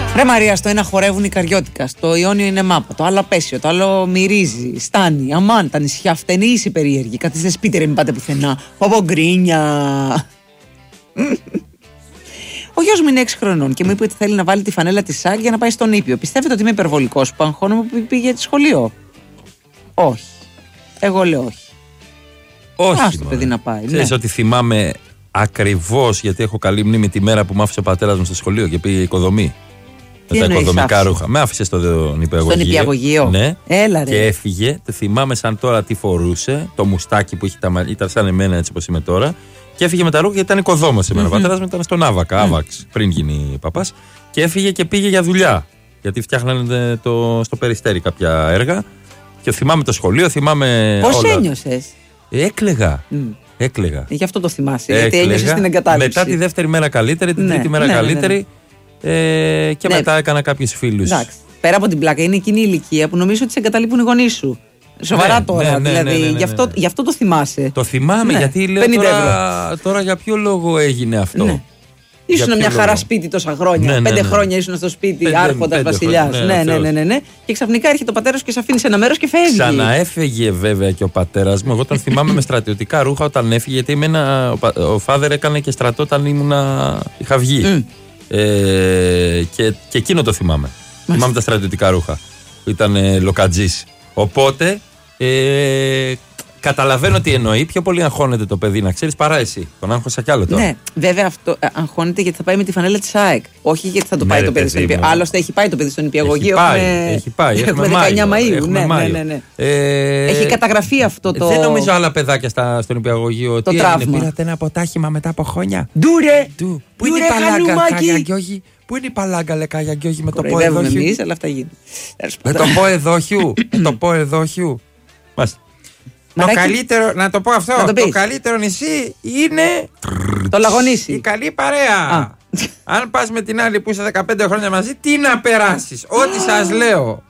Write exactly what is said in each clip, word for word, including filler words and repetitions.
Ρε Μαρία, στο ένα χορεύουν οι Καριώτικα, στο Ιόνιο είναι μάπα, το άλλο απέσιο, το άλλο μυρίζει, στάνει, αμάν, τα νησιά φταίνει είσαι περίεργοι. Καθίστε σπίτι ρε, μην πάτε πουθενά. Ποπογκρίνια. Ο γιος μου είναι έξι χρονών και μου είπε ότι θέλει να βάλει τη φανέλα της ΣΑΚ για να πάει στον Ήπιο. Πιστεύετε ότι είμαι υπερβολικός που αγχώνομαι που πήγε τη σχολείο? Όχι. Εγώ λέω όχι. Όχι. Ας το παιδί να πάει. Ξέρεις ναι. ότι θυμάμαι ακριβώς, γιατί έχω καλή μνήμη, τη μέρα που μ' άφησε ο πατέρας μου στο σχολείο και πήγε οικοδομή. Τι με τα οικοδομικά άφησε? ρούχα. Με άφησε στο νηπιαγωγείο. Στον νηπιαγωγείο. Ναι. Έλα ρε. Και έφυγε. Το θυμάμαι σαν τώρα τι φορούσε. Το μουστάκι που είχε τα μαλλιά. Ήταν σαν εμένα έτσι όπως είμαι τώρα. Και έφυγε με τα ρούχα γιατί ήταν οικοδόμος εμένα. Mm-hmm. Ο πατέρας μου ήταν στον Άβακα, Άβαξ, mm. πριν γίνει παπάς. Και έφυγε και πήγε για δουλειά. Γιατί φτιάχνανε το, στο Περιστέρι κάποια έργα. Και θυμάμαι το σχολείο, θυμάμαι. Πώς ένιωσες? Έκλαιγα. Mm. Έκλαιγα. Γι' αυτό το θυμάσαι. Γιατί ένιωσες την εγκατάλειψη. Μετά τη δεύτερη μέρα καλύτερη, την ναι, τρίτη μέρα ναι, καλύτερη. Ναι, ναι. Ε, και ναι. μετά έκανα κάποιους φίλους. Εντάξει. Πέρα από την πλάκα, είναι εκείνη η ηλικία που νομίζω ότι σε εγκαταλείπουν οι γονείς σου. Σοβαρά ναι, τώρα, ναι, δηλαδή. Ναι, ναι, ναι, ναι, ναι. Γι, αυτό, γι' αυτό το θυμάσαι. Το θυμάμαι, ναι, γιατί λέω τώρα, τώρα για ποιο λόγο έγινε αυτό. Ναι. Ήσουν μια λόγο. Χαρά σπίτι τόσα χρόνια. Ναι, ναι, πέντε ναι. χρόνια ήσουν στο σπίτι, άρχοντας βασιλιάς. Ναι, ναι, ναι, ναι, ναι, ναι. Και ξαφνικά έρχεται ο πατέρας και σε αφήνει σε ένα μέρος και φεύγει. Ξαναέφεγε βέβαια και ο πατέρας μου. Εγώ τον θυμάμαι με στρατιωτικά ρούχα όταν έφυγε, γιατί εμένα, ο, ο φάδερ έκανε και στρατό όταν ήμουνα, είχα βγει. Mm. Ε, και, και εκείνο το θυμάμαι. Μάλιστα. Θυμάμαι τα στρατιωτικά ρούχα. Ήταν ε, λοκατζής. Οπότε ε, καταλαβαίνω τι εννοεί. Πιο πολύ αγχώνεται το παιδί, να ξέρεις, παρά εσύ. Τον άγχωσα κι άλλο τώρα. Ναι, βέβαια αυτό ε, αγχώνεται γιατί θα πάει με τη φανέλα της ΑΕΚ. Όχι γιατί θα το πάει ναι, το παιδί στον Νηπιαγωγείο. Άλλωστε έχει πάει το παιδί στον Νηπιαγωγείο. Έχει πάει. Έχουμε, έχει πάει. Έχουμε δεκαεννιά Μαΐου. Ναι, ναι, ναι, ναι. Ε, έχει καταγραφεί αυτό το. Δεν νομίζω άλλα παιδάκια στα, στον Νηπιαγωγείο. Το τι τραύμα. Είναι, πήρατε ένα ποτάχημα μετά από χρόνια. Ντούρε! Ντου. Πού είναι η παλάγκα, Καγιαγκιόχη? Πού είναι η παλάγκα, λε Καγιαγκιόχη, με το πω εδόχιου? Εμείς, αλλά αυτά γίνουν. Με το πω εδόχιου. Με το πω εδόχιου. Το καλύτερο, να το πω αυτό, το, το καλύτερο νησί είναι το Λαγονήσι. Η καλή παρέα. Α. Αν πας με την άλλη που είσαι δεκαπέντε χρόνια μαζί, τι να περάσεις? Ό,τι σας λέω.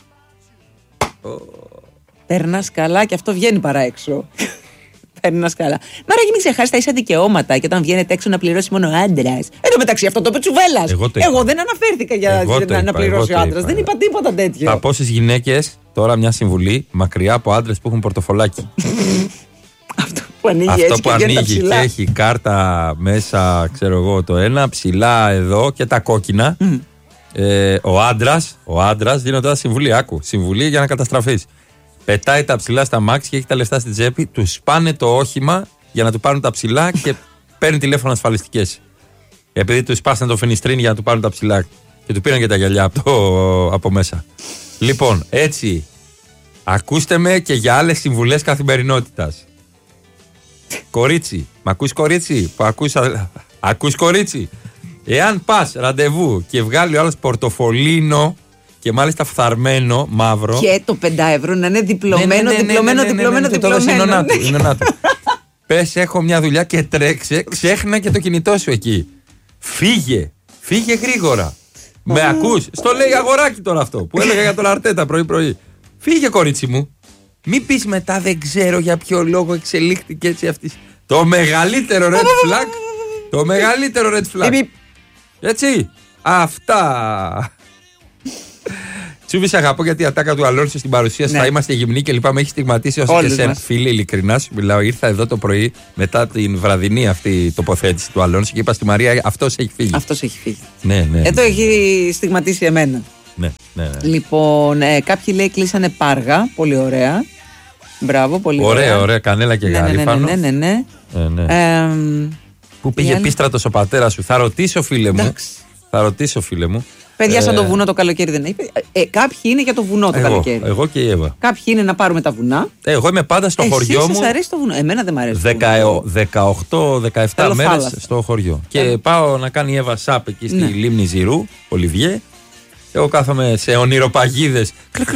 Περνάς καλά και αυτό βγαίνει παρά έξω. Περνάς καλά. Μάρα, μην ξεχάσεις τα ίσα δικαιώματα και όταν βγαίνετε έξω να πληρώσει μόνο ο άντρας. Εν τω μεταξύ αυτό το είπε Τσουβέλλας. Εγώ, εγώ δεν αναφέρθηκα για να, να πληρώσει ο άντρας. Δεν είπα τίποτα τέτοιο. Θα πω στις γυναίκες τώρα μια συμβουλή, μακριά από άντρες που έχουν πορτοφολάκι. Αυτό που ανοίγει, αυτό έτσι που και ανοίγει και έχει κάρτα μέσα, ξέρω εγώ, το ένα, ψηλά εδώ και τα κόκκινα. Mm. Ε, ο άντρας, ο άντρας, δίνω τώρα συμβουλή, άκου, συμβουλή για να καταστραφείς. Πετάει τα ψηλά στα μάξι και έχει τα λεφτά στην τσέπη, του σπάνε το όχημα για να του πάρουν τα ψηλά και παίρνει τηλέφωνα ασφαλιστικές. Επειδή του σπάσανε το φενιστρίνι για να του πάρουν τα ψηλά και του πήραν και τα γυαλιά από, το, από μέσα. Λοιπόν, έτσι, ακούστε με και για άλλες συμβουλές καθημερινότητας. Κορίτσι, μ' ακούς κορίτσι, που ακούς, ακούς κορίτσι. Εάν πας ραντεβού και βγάλει ο άλλος πορτοφολίνο και μάλιστα φθαρμένο, μαύρο. Και το πέντε ευρώ να είναι διπλωμένο, διπλωμένο, διπλωμένο, διπλωμένο. Πες έχω μια δουλειά και τρέξε, ξέχνα και το κινητό σου εκεί. Φύγε, φύγε γρήγορα. Με ακούς, στο λέει αγοράκι τώρα αυτό που έλεγα για τον Αρτέτα πρωί-πρωί. Φύγε κορίτσι μου. Μην πεις μετά δεν ξέρω για ποιο λόγο εξελίχθηκε έτσι αυτή. Το μεγαλύτερο red flag. Το μεγαλύτερο red flag. Έτσι. Αυτά. Τσούβι, σε αγαπώ γιατί η ατάκα του Αλόνσο στην παρουσίαση ναι. θα είμαστε γυμνοί και λοιπά. Με έχει στιγματίσει όσο και σε φίλη, ειλικρινά σου μιλάω. Ήρθα εδώ το πρωί μετά την βραδινή αυτή τοποθέτηση του Αλόνσο και είπα στη Μαρία αυτός έχει φύγει. Αυτός έχει φύγει. Ναι, ναι. Εδώ έχει στιγματίσει εμένα. Ναι, ναι, ναι. Λοιπόν, ε, κάποιοι λέει κλείσανε πάργα. Πολύ ωραία. Μπράβο, πολύ ωραία. Ωραία, ωραία. Κανέλα και γαρίφανο. Ναι, ναι, ναι. ναι, ναι. ναι, ναι. Ε, Πού πήγε πίστρατος ο πατέρας σου? Θα ρωτήσω, φίλε μου. Εντάξει. Θα ρωτήσω, φίλε μου. Παιδιά, σαν το βουνό το καλοκαίρι δεν έχει. Ε, κάποιοι είναι για το βουνό το εγώ, καλοκαίρι. Εγώ και η Εύα. Κάποιοι είναι να πάρουμε τα βουνά. Ε, εγώ είμαι πάντα στο Εσύ χωριό μου. Σας αρέσει το βουνό? Εμένα δεν μου αρέσει. δεκαοκτώ δεκαεπτά μέρες στο χωριό. Και ε. πάω να κάνει η Εύα σάπ εκεί στη ναι. λίμνη Ζηρού, Ολιβιέ. Εγώ κάθομαι σε ονειροπαγίδες.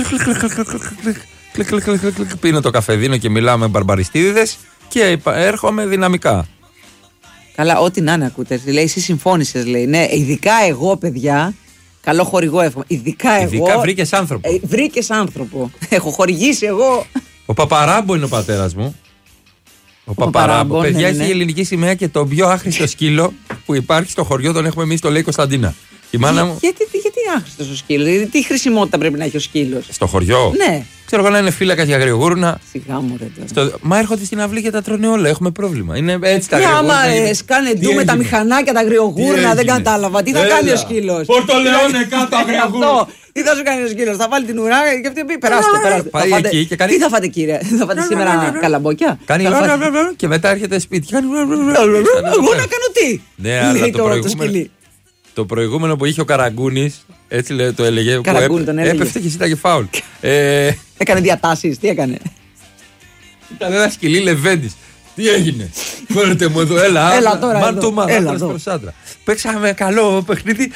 Πίνω το καφεδίνο και μιλάω με μπαρμπαριστίδιδες και έρχομαι δυναμικά. Καλά, ό,τι να είναι ακούτε. Λέει, εσύ συμφώνησες, λέει. Ναι, ειδικά εγώ, παιδιά. Καλό χορηγό εύχομαι. Ειδικά εγώ. Ειδικά βρήκες άνθρωπο. Ε, βρήκες άνθρωπο. Έχω χορηγήσει εγώ. Ο Παπαράμπο είναι ο πατέρας μου. Ο, ο Παπαράμπο. Παιδιά, ναι, ναι. έχει η ελληνική σημαία και το πιο άχρηστο σκύλο που υπάρχει στο χωριό τον έχουμε εμείς, το λέει Κωνσταντίνα. Η μάνα μου. Γιατί, γιατί είναι άχρηστος ο σκύλος. Δηλαδή, τι χρησιμότητα πρέπει να έχει ο σκύλος. Στο χωριό. Ναι. Ξέρω εγώ να είναι φύλακας για αγριογούρνα. Σιγά μου ρε τώρα. Στο... Μα έρχονται στην αυλή και τα τρώνε όλα. Έχουμε πρόβλημα. Είναι έτσι τα αγριογούρνα. Άμα είναι... σκάνε ντου με τα μηχανάκια, τα αγριογούρνα, δεν κατάλαβα. Τι θα Έλα. κάνει ο σκύλος. Πορτολεόνε κάτω αγριογούρνα. Τι θα σου κάνει ο σκύλος, θα βάλει την ουρά και αυτή πει περάστε. περάστε. Πάει θα εκεί φάτε... και κάνει. Τι θα φάτε κύριε, θα φάτε σήμερα καλαμπόκια. Κάνει και μετά έρχεται σπίτι. Εγώ να κάνω τι. Ναι, αλλά το προηγούμενο. Το προηγούμενο που είχε ο Καραγκούνης, έτσι λέει, το έλεγε. Καραγκούνη τον έλεγε. Έπεφτε και ζήταγε φάουλ. Έκανε διατάσεις, τι έκανε. Ήταν ένα σκυλί Λεβέντης. Τι έγινε. Φέρετε μου εδώ, έλα. Έλα τώρα. Μαν το μαν, άντρας προς άντρα. Παίξαμε καλό παιχνίδι.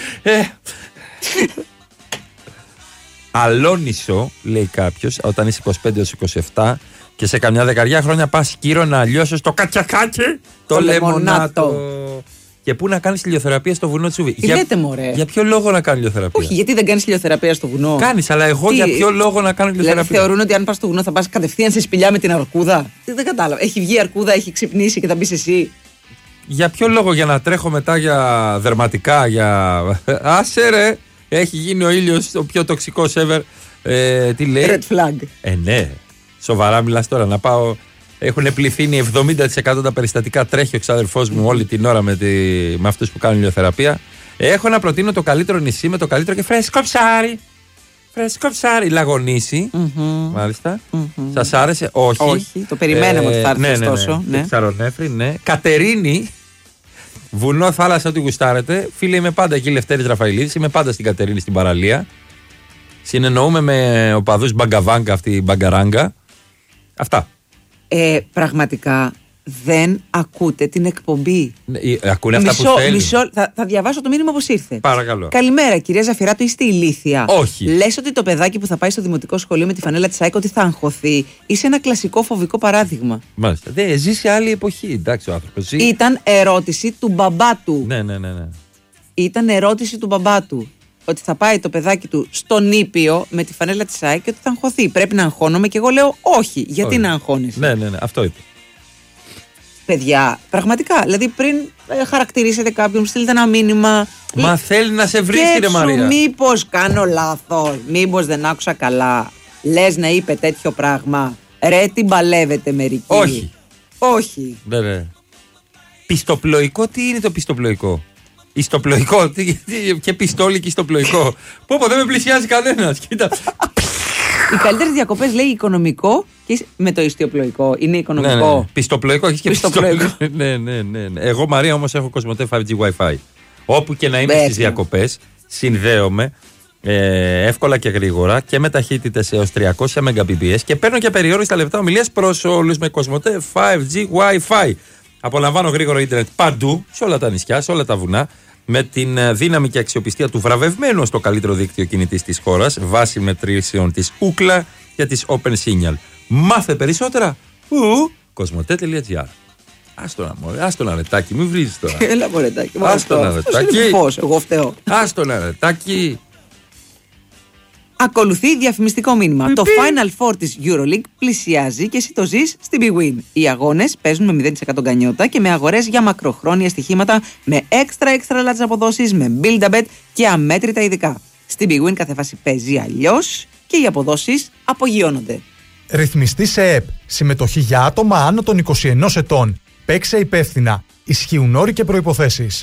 Αλόνισο, λέει κάποιος, όταν είσαι είκοσι πέντε έως είκοσι επτά και σε καμιά δεκαριά χρόνια πας κύρο να λιώσεις το κατσακάκι, το, το λεμονάτο. Και πού να κάνεις ηλιοθεραπεία στο βουνό Τσούβι. Τι για, λέτε, μωρέ. Για ποιο λόγο να κάνω ηλιοθεραπεία. Όχι, γιατί δεν κάνεις ηλιοθεραπεία στο βουνό. Κάνεις, αλλά εγώ Τι? για ποιο λόγο να κάνω ηλιοθεραπεία. Δηλαδή θεωρούν ότι αν πας στο βουνό θα πας κατευθείαν σε σπηλιά με την αρκούδα. Δεν, δεν κατάλαβα. Έχει βγει η αρκούδα, έχει ξυπνήσει και θα μπεις εσύ. Για ποιο λόγο, για να τρέχω μετά για δερματικά, για. Άσε ρε, έχει γίνει ο ήλιος ο πιο τοξικός ever. Ε, τι λέει. Red flag. Ε, ναι. Σοβαρά μιλάς τώρα να πάω. Έχουν πληθύνει εβδομήντα τοις εκατό τα περιστατικά. Τρέχει ο ξάδερφός μου όλη την ώρα με, τη... με αυτούς που κάνουν ηλιοθεραπεία. Έχω να προτείνω το καλύτερο νησί με το καλύτερο και φρέσκο ψάρι. Φρέσκο ψάρι. Λαγονήσι. Mm-hmm. Μάλιστα. Mm-hmm. Σας άρεσε, όχι. Όχι. Το περιμέναμε ε, ότι θα έρθει ναι, ωστόσο. Ναι, ναι. Ψαρονέφρι, ναι. Κατερίνη. Βουνό, θάλασσα, ό,τι γουστάρετε. Φίλε, είμαι πάντα εκεί, Λευτέρης Ραφαηλίδης. Είμαι πάντα στην Κατερίνη, στην παραλία. Συνεννοούμε με οπαδούς μπαγκαβάγκα, αυτή η μπαγκαράγκα. Αυτά. Ε, πραγματικά δεν ακούτε την εκπομπή. Ε, ακούνε αυτά μισό, που θέλουν. Μισό, θα, θα διαβάσω το μήνυμα όπως ήρθε. Παρακαλώ. Καλημέρα, κυρία Ζαφυράτου, είστε ηλίθια. Όχι. Λες ότι το παιδάκι που θα πάει στο δημοτικό σχολείο με τη φανέλα της ΑΕΚ ότι θα αγχωθεί. Είσαι ένα κλασικό φοβικό παράδειγμα. Μάλιστα. Δεν ζει σε άλλη εποχή, εντάξει ο άνθρωπος. Ήταν ερώτηση του μπαμπά του. Ναι, ναι, ναι, ναι. Ήταν ερώτηση του μπαμπά του. Ότι θα πάει το παιδάκι του στον Ήπιο με τη φανέλα της ΑΕΚ και ότι θα αγχωθεί. Πρέπει να αγχώνομαι και εγώ λέω όχι. Γιατί όχι. να αγχώνεσαι. Ναι, ναι, ναι, αυτό είπε. Παιδιά, πραγματικά. Δηλαδή πριν ε, χαρακτηρίσετε κάποιον, στείλετε ένα μήνυμα. Μα θέλει να σε βρει, ρε Μαρία. Μήπως κάνω λάθος, μήπως δεν άκουσα καλά. Λες να είπε τέτοιο πράγμα. Ρε, την παλεύετε μερικοί. Όχι. Όχι. Ναι, ναι. Πιστοπλοϊκό, τι είναι το πιστοπλοϊκό. Ιστοπλοϊκό, τι, τι, και πιστόλι και ιστοπλοϊκό. Πω πω, δεν με πλησιάζει κανένας. Κοίτα. Οι καλύτερες διακοπές λέει οικονομικό και με το ιστιοπλοϊκό. Είναι οικονομικό. Ναι, ναι. Πιστοπλοϊκό, έχεις και πιστοπλοϊκό. ναι, ναι, ναι, ναι. Εγώ, Μαρία, όμως έχω Κοσμοτέ φάιβ τζι Wi-Fi. Όπου και να είμαι στις διακοπές, συνδέομαι ε, εύκολα και γρήγορα και με ταχύτητες έως τριακόσια Mbps και παίρνω και περιόριστα λεπτά ομιλίας προς όλους με Κοσμοτέ φάιβ τζι Wi-Fi. Απολαμβάνω γρήγορο ίντερνετ παντού, σε όλα τα νησιά, σε όλα τα βουνά, με την δύναμη και αξιοπιστία του βραβευμένου στο καλύτερο δίκτυο κινητής της χώρας, βάσει μετρήσεων της Ookla και της OpenSignal. Μάθε περισσότερα, ου, κοσμοτέ τελεία τζι άρ. Άστο να μωρέ, άστο να ρετάκι, μην βρίζεις τώρα. Έλα μωρετάκι, άστο να ρετάκι. Εγώ φταίω. Άστο να ρετάκι. Ακολουθεί διαφημιστικό μήνυμα. Το Final Four της EuroLeague πλησιάζει και εσύ το ζεις στην BWIN. Οι αγώνες παίζουν με μηδέν τοις εκατό γκανιότα και με αγορές για μακροχρόνια στοιχήματα με έξτρα έξτρα large αποδόσεις, με build-a-bet και αμέτρητα ειδικά. Στην BWIN κάθε φάση παίζει αλλιώς και οι αποδόσεις απογειώνονται. Ρυθμιστή σε ΕΠ. Συμμετοχή για άτομα άνω των είκοσι ενός ετών. Παίξε υπεύθυνα. Ισχύουν όροι και προϋποθέσεις.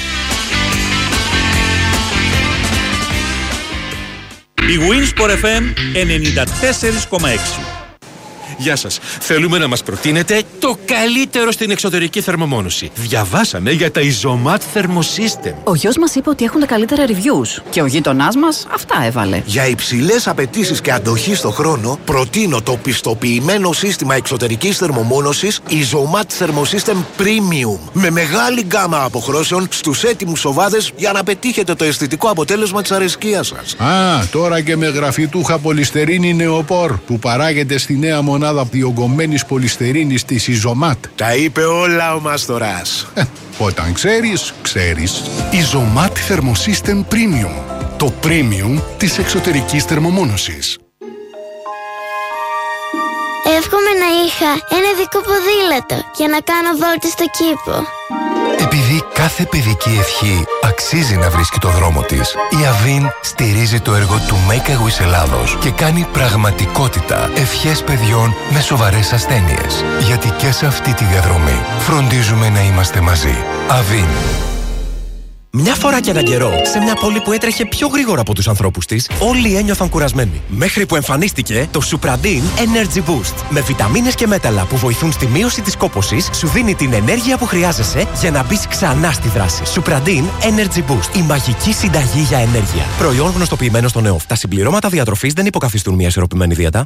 Η Winsport εφ εμ ενενήντα τέσσερα κόμμα έξι. Γεια σας. Θέλουμε να μας προτείνετε το καλύτερο στην εξωτερική θερμομόνωση. Διαβάσαμε για τα Isomat Thermosystem. Ο γιος μας είπε ότι έχουν τα καλύτερα reviews και ο γείτονάς μας αυτά έβαλε. Για υψηλές απαιτήσεις και αντοχή στο χρόνο, προτείνω το πιστοποιημένο σύστημα εξωτερικής θερμομόνωσης Isomat Thermosystem Premium. Με μεγάλη γκάμα αποχρώσεων στους έτοιμους οβάδες για να πετύχετε το αισθητικό αποτέλεσμα της αρεσκίας σας. Α, τώρα και με γραφιτούχα πολυστερίνη νεοπόρ που παράγεται στη νέα μονάδα διογκωμένης πολυστερίνης της Isomat. Τα είπε όλα ο Μάστορας. Ε, όταν ξέρεις, ξέρεις. Isomat Thermosystem Premium. Το premium της εξωτερικής θερμομόνωσης. Εύχομαι να είχα ένα δικό ποδήλατο για να κάνω βόλτες στο κήπο. Επειδή Επειδή κάθε παιδική ευχή αξίζει να βρίσκει το δρόμο της, η Avin στηρίζει το έργο του Make a Wish Ελλάδος και κάνει πραγματικότητα ευχές παιδιών με σοβαρές ασθένειες. Γιατί και σε αυτή τη διαδρομή φροντίζουμε να είμαστε μαζί. Avin. Μια φορά και έναν καιρό, σε μια πόλη που έτρεχε πιο γρήγορα από τους ανθρώπους της, όλοι ένιωθαν κουρασμένοι. Μέχρι που εμφανίστηκε το Supradin Energy Boost. Με βιταμίνες και μέταλλα που βοηθούν στη μείωση της κόπωσης, σου δίνει την ενέργεια που χρειάζεσαι για να μπεις ξανά στη δράση. Supradin Energy Boost. Η μαγική συνταγή για ενέργεια. Προϊόν γνωστοποιημένο στον ΕΟΦ. Τα συμπληρώματα διατροφής δεν υποκαθιστούν μια ισορροπημένη δίαιτα.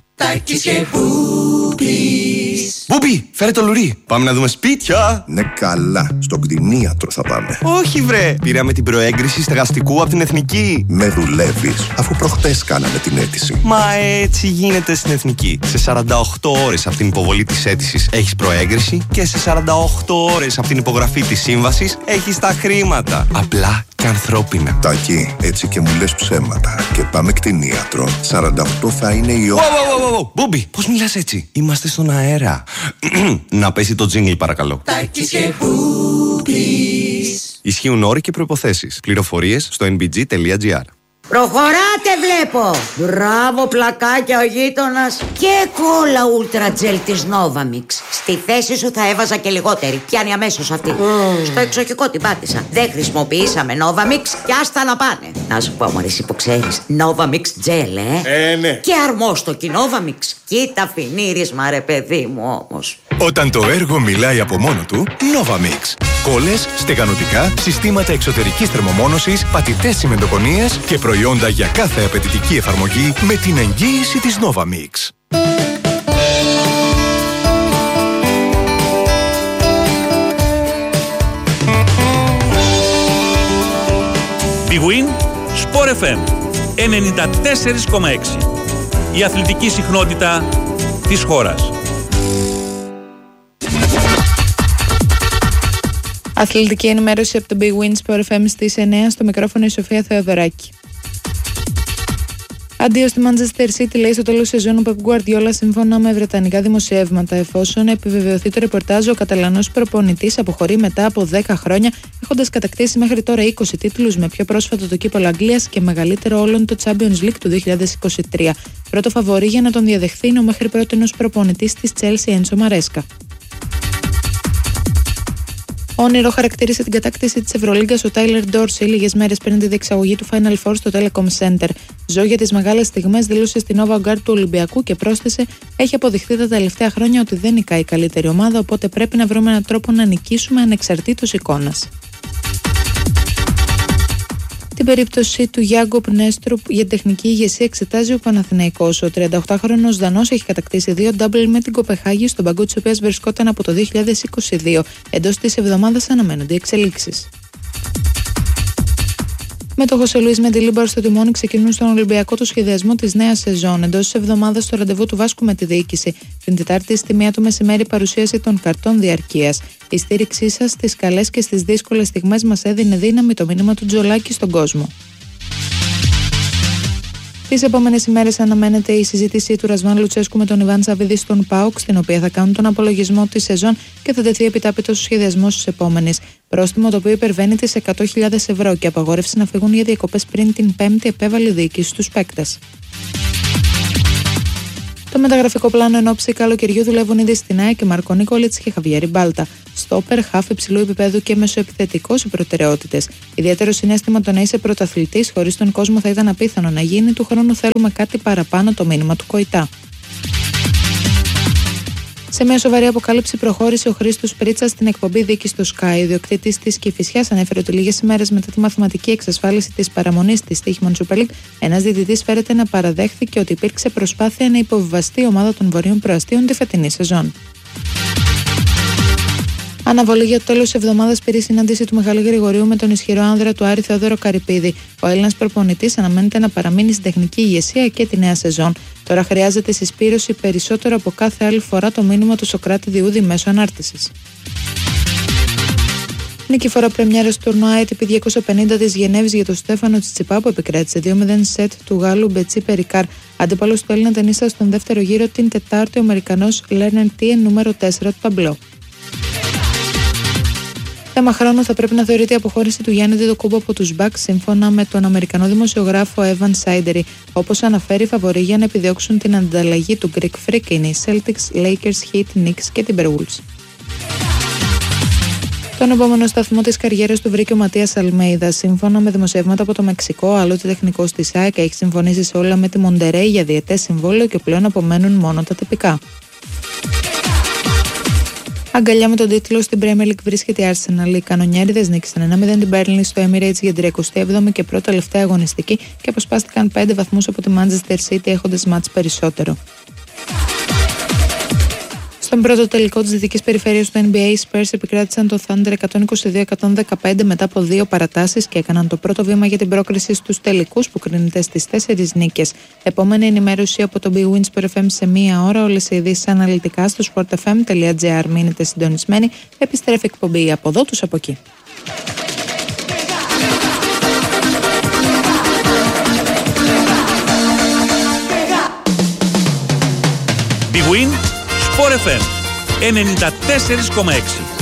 Μπούμπι, φέρε το λουρί. Πάμε να δούμε σπίτια. Ναι, καλά. Στον κτηνίατρο θα πάμε. Όχι, βρε. Πήραμε την προέγκριση στεγαστικού από την Εθνική. Με δουλεύεις, αφού προχτές κάναμε την αίτηση. Μα έτσι γίνεται στην Εθνική. Σε σαράντα οκτώ ώρες από την υποβολή της αίτησης έχεις προέγκριση και σε σαράντα οκτώ ώρες από την υπογραφή της σύμβασης έχεις τα χρήματα. Απλά και ανθρώπινα. Τάκη, έτσι και μου λες ψέματα. Και πάμε κτηνίατρο. σαράντα οκτώ θα είναι η ώρα. Μπούμπι, πώς μιλάς έτσι? Είμαστε στον αέρα. Να πέσει το τζίνγκλ, παρακαλώ. Τάκης και Μπούμπις. Ισχύουν όροι και προϋποθέσεις. Πληροφορίες στο εν μπι τζι τελεία τζι άρ. Προχωράτε βλέπω. Μπράβο πλακάκια ο γείτονας. Και κόλλα ούλτρα τζελ της Novamix. Στη θέση σου θα έβαζα και λιγότερη. Πιάνει αμέσως αυτή. mm. Στο εξοχικό την πάτησα. Δεν χρησιμοποιήσαμε Novamix και άστα να πάνε. Να σου πω μωρέ, εσύ που ξέρεις, Novamix τζελ, ε. Ε, ναι. Και αρμόστοκι Novamix. Κοίτα φινίρισμα ρε παιδί μου όμως. Όταν το έργο μιλάει από μόνο του, Novamix. Κόλλες, στεγανοτικά, συστήματα εξωτερικής θερμομόνωσης, πατητές τσιμεντοκονίες και προϊόντα για κάθε απαιτητική εφαρμογή με την εγγύηση της Novamix. Big Win, Sport εφ εμ ενενήντα τέσσερα κόμμα έξι. Η αθλητική συχνότητα της χώρας. Αθλητική ενημέρωση από το Big Win Sport εφ εμ στις εννιά, στο μικρόφωνο η Σοφία Θεοδωράκη. Αντίο στη Manchester City, λέει στο τέλος σεζόν ο Pep Guardiola, σύμφωνα με βρετανικά δημοσιεύματα. Εφόσον επιβεβαιωθεί το ρεπορτάζ, ο Καταλανός προπονητής αποχωρεί μετά από δέκα χρόνια, έχοντας κατακτήσει μέχρι τώρα είκοσι τίτλους, με πιο πρόσφατο το κύπελλο Αγγλίας και μεγαλύτερο όλων το Champions League του δύο χιλιάδες είκοσι τρία. Πρώτο φαβορί για να τον διαδεχθεί είναι ο μέχρι πρότινος προπονητής της Chelsea, Έντσο Μαρέσκα. Όνειρο χαρακτήρισε την κατάκτηση της Ευρωλίγκας ο Τάιλερ Ντόρσι λίγες μέρες πριν τη διεξαγωγή του Final Four στο Telecom Center. Ζω για τις μεγάλες στιγμές, δήλωσε στην Nova Guard του Ολυμπιακού και πρόσθεσε: έχει αποδειχθεί τα τελευταία χρόνια ότι δεν νικάει η καλύτερη ομάδα, οπότε πρέπει να βρούμε έναν τρόπο να νικήσουμε ανεξαρτήτως εικόνας. Την περίπτωση του Γιάγκοπ Νέστρουπ για τεχνική ηγεσία εξετάζει ο Παναθηναϊκός. Ο τριανταοκτάχρονος Δανός έχει κατακτήσει δύο ντάμπλ με την Κοπεχάγη, στον παγκό της οποίας βρισκόταν από το δύο χιλιάδες είκοσι δύο. Εντός της εβδομάδας αναμένονται εξελίξεις. Με το Χωσέ Λουίς Μεντιλίμπαρ στο τιμόνι ξεκινούν στον Ολυμπιακό το σχεδιασμό της νέας σεζόν. Εντός της εβδομάδας το ραντεβού του Βάσκου με τη διοίκηση. Την Τετάρτη στη μία του μεσημέρι παρουσίαση των καρτών διαρκείας. Η στήριξή σας στις καλές και στις δύσκολες στιγμές μας έδινε δύναμη, το μήνυμα του Τζολάκη στον κόσμο. Τις επόμενες ημέρες αναμένεται η συζήτηση του Ρασβάν Λουτσέσκου με τον Ιβάν Σαββίδη στον ΠΑΟΚ, στην οποία θα κάνουν τον απολογισμό της σεζόν και θα τεθεί επιτάπητος ο σχεδιασμός της επόμενης. Πρόστιμο το οποίο υπερβαίνει τις εκατό χιλιάδες ευρώ και απαγόρευση να φύγουν για διακοπές πριν την Πέμπτη επέβαλε η διοίκηση στους παίκτες. Το μεταγραφικό πλάνο εν ώψη καλοκαιριού δουλεύουν ήδη στην ΑΕΚ και Μάρκο Νίκολιτς και Χαβιέρη Μπάλτα. Στόπερ, χαφ υψηλού επίπεδου και μεσοεπιθετικός οι προτεραιότητες. Ιδιαίτερο συναίσθημα το να είσαι πρωταθλητής χωρίς τον κόσμο θα ήταν απίθανο να γίνει. Του χρόνου θέλουμε κάτι παραπάνω, το μήνυμα του Κοϊτά. Σε μια σοβαρή αποκάλυψη προχώρησε ο Χρήστος Πρίτσα στην εκπομπή Δίκη στο Sky. Ο ιδιοκτήτης της Κηφισιάς ανέφερε ότι λίγες ημέρες μετά τη μαθηματική εξασφάλιση της παραμονής της Στοίχημον Super League, ένας διαιτητής φέρεται να παραδέχθηκε ότι υπήρξε προσπάθεια να υποβιβαστεί η ομάδα των Βορείων Προαστίων τη φετινή σεζόν. Αναβολή για το τέλος της εβδομάδας πήρε η συνάντηση του Μιχάλη Γρηγορίου με τον ισχυρό άνδρα του Άρη Θεόδωρο Καρυπίδη. Ο Έλληνας προπονητής αναμένεται να παραμείνει στην τεχνική ηγεσία και τη νέα σεζόν. Τώρα χρειάζεται συσπήρωση περισσότερο από κάθε άλλη φορά, το μήνυμα του Σοκράτη Διούδη μέσω ανάρτησης. Νικηφόρα πρεμιέρα του τουρνουά έι τι πι διακόσια πενήντα της Γενέβης για τον Στέφανο Τσιτσιπά, που επικράτησε δύο μηδέν σετ του Γάλλου Μπετσί Περικάρ. Αντίπαλος του Έλληνα τενίστα στον δεύτερο γύρο την Τετάρτη ο Αμερικανός Λέρνερ Τιεν, νούμερο τέσσερα του ταμπλό. Θέμα χρόνου θα πρέπει να θεωρείται η αποχώρηση του Γιάννη Αντετοκούμπο από τους Bucks, σύμφωνα με τον Αμερικανό δημοσιογράφο Evan Sidery. Όπως αναφέρει, φαβορεί για να επιδιώξουν την ανταλλαγή του Greek Freak είναι οι Celtics, Lakers, Heat, Knicks και Timberwolves. Τον επόμενο σταθμό της καριέρας του βρήκε ο Ματίας Αλμέιδα. Σύμφωνα με δημοσιεύματα από το Μεξικό, άλλοτε τεχνικός της ΑΕΚ, έχει συμφωνήσει σε όλα με τη Μοντερέι για διετές συμβόλαιο και πλέον απομένουν μόνο τα τυπικά. Αγκαλιά με τον τίτλο στην Premier League βρίσκεται η Arsenal. Οι κανονιέριδες νίκησαν ένα μηδέν την Burnley στο Emirates για την τριακοστή έβδομη και πρώτη τελευταία αγωνιστική και αποσπάστηκαν πέντε βαθμούς από τη Manchester City έχοντας μάτς περισσότερο. Στον πρώτο τελικό της δυτικής περιφέρειας του N B A, οι Spurs επικράτησαν το Thunder εκατόν είκοσι δύο εκατόν δεκαπέντε μετά από δύο παρατάσεις και έκαναν το πρώτο βήμα για την πρόκριση στους τελικούς που κρίνεται στις τέσσερις νίκες. Επόμενη ενημέρωση από το Big Win Sport εφ εμ σε μία ώρα. Όλες οι ειδήσεις αναλυτικά στο sport f m dot g r. Μείνετε συντονισμένοι. Επιστρέφει εκπομπή από εδώ τους από εκεί. Big Win Sport εφ εμ ενενήντα τέσσερα κόμμα έξι.